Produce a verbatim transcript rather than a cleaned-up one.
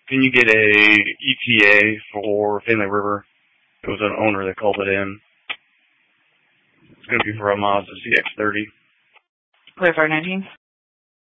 Can you get a E T A for Finley River? It was an owner that called it in. It's going to be for a Mazda C X thirty. Clear for nineteen?